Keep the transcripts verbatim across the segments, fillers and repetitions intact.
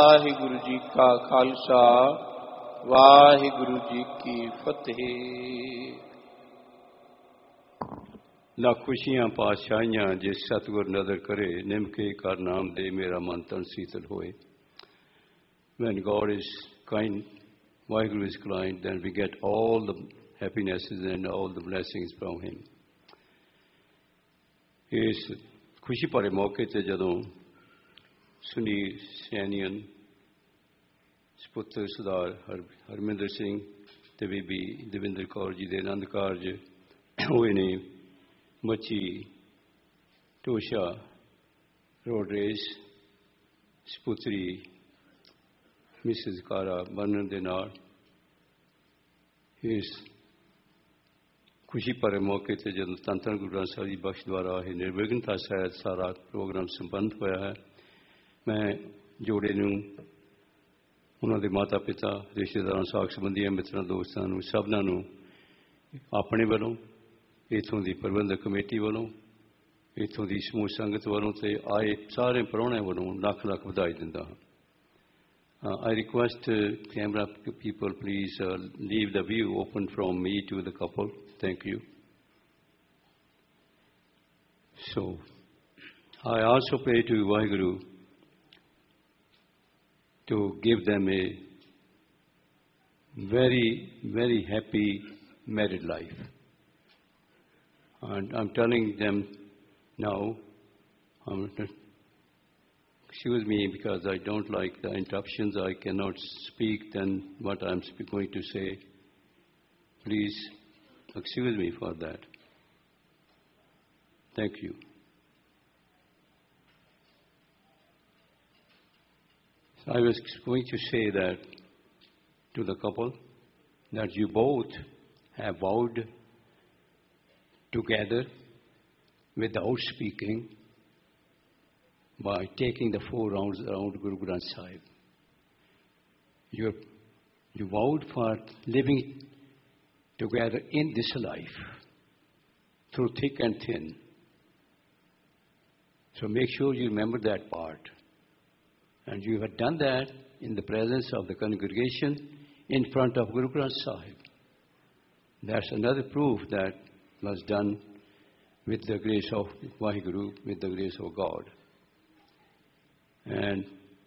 ਵਾਹਿਗੁਰੂ ਜੀ ਕਾ ਖਾਲਸਾ ਵਾਹਿਗੁਰੂ ਜੀ ਕੀ ਫਤਿਹ। ਲੱਖ ਖੁਸ਼ੀਆਂ ਪਾਤਸ਼ਾਹੀਆਂ ਜਿਸ ਸਤਿਗੁਰ ਨਦਰ ਕਰੇ, ਨਿਮਕੇ ਕਰ ਨਾਮ ਦੇ ਮੇਰਾ ਮਨ ਤਨ ਸੀਤਲ ਹੋਏ। When God is kind, Vaheguru is kind, then we get all the happinesses and all the blessings from Him. ਇਸ ਖੁਸ਼ੀ ਭਰੇ ਮੌਕੇ ਤੇ ਜਦੋਂ ਸੁਨੀਲ ਸੈਨੀਅਨ, ਸਪੁੱਤਰ ਸਰਦਾਰ ਹਰ ਹਰਮਿੰਦਰ ਸਿੰਘ ਤੇ ਬੀਬੀ ਦਵਿੰਦਰ ਕੌਰ ਜੀ ਦੇ ਆਨੰਦ ਕਾਰਜ ਹੋਏ ਨੇ, ਮੱਛੀ ਟੋਸ਼ਾ ਰੋਡ ਰੇਸ ਸਪੁੱਤਰੀ ਮਿਸਿਸ ਕਾਰਾ ਬਣਨ ਦੇ ਨਾਲ ਇਸ ਖੁਸ਼ੀ ਭਰੇ ਮੌਕੇ ਤੇ ਜਦੋਂ ਧੰਨ ਧੰਨ ਗੁਰੂ ਗ੍ਰੰਥ ਸਾਹਿਬ ਜੀ ਬਖਸ਼ ਦੁਆਰਾ ਇਹ ਨਿਰਵਿਘਨਤਾ ਸਹਿਤ ਸਾਰਾ ਪ੍ਰੋਗਰਾਮ ਸੰਪੰਨ ਹੋਇਆ ਹੈ। ਮੈਂ ਜੋੜੇ ਨੂੰ, ਉਹਨਾਂ ਦੇ ਮਾਤਾ ਪਿਤਾ, ਰਿਸ਼ਤੇਦਾਰਾਂ, ਸਾਕ ਸੰਬੰਧੀਆਂ, ਮਿੱਤਰਾਂ, ਦੋਸਤਾਂ ਨੂੰ, ਸਭਨਾਂ ਨੂੰ ਆਪਣੇ ਵੱਲੋਂ, ਇੱਥੋਂ ਦੀ ਪ੍ਰਬੰਧਕ ਕਮੇਟੀ ਵੱਲੋਂ, ਇੱਥੋਂ ਦੀ ਸਮੂਹ ਸੰਗਤ ਵੱਲੋਂ ਤੇ ਆਏ ਸਾਰੇ ਪ੍ਰਾਹੁਣਿਆਂ ਵੱਲੋਂ ਲੱਖ ਲੱਖ ਵਧਾਈ ਦਿੰਦਾ ਹਾਂ। Uh, I request uh, camera people, please uh, leave the view open from me to the couple. Thank you. So, I also pray to Vaheguru to give them a very, very happy married life. And I'm telling them now, I'm excuse me because I don't like the interruptions. I cannot speak then what I'm going to say. Please excuse me for that. Thank you. I was going to say that to the couple that you both have vowed together without speaking by taking the four rounds around Guru Granth Sahib. You, you vowed for living together in this life through thick and thin. So make sure you remember that part. And you have done that in the presence of the congregation in front of Guru Granth Sahib. That's another proof that was done with the grace of Vaheguru, with the grace of God. And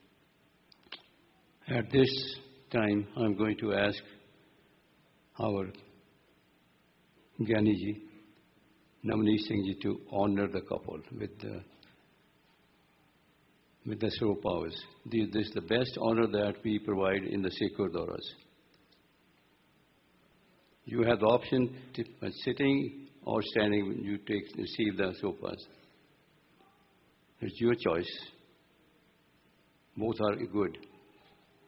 at this time, I'm going to ask our Gyani ji, Navneet Singh ji, to honor the couple with the with the show powers. This, this is the best honor that we provide in the Sikh Gurdwaras. You have the option to uh, sitting or standing when you take receive the sopas. It's your choice. Both are good.